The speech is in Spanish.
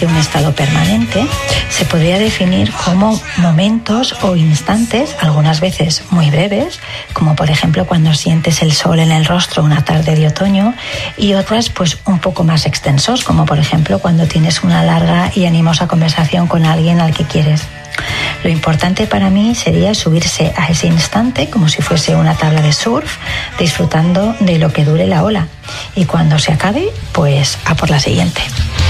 Un estado permanente se podría definir como momentos o instantes, algunas veces muy breves, como por ejemplo cuando sientes el sol en el rostro una tarde de otoño, y otras pues un poco más extensos, como por ejemplo cuando tienes una larga y animosa conversación con alguien al que quieres. Lo importante para mí sería subirse a ese instante como si fuese una tabla de surf, disfrutando de lo que dure la ola, y cuando se acabe, pues a por la siguiente.